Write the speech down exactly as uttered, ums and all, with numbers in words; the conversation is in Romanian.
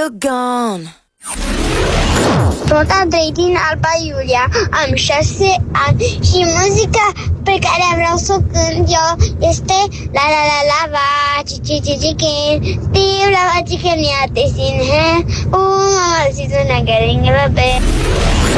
you're gone. Sunt Andrei din Alba Iulia, am șase ani și muzica pe care vreau să o cânt eu este La la la la va, cici cici chicken, Steve la va chicken ia te sin hai, oh mama si tu na getting a bit.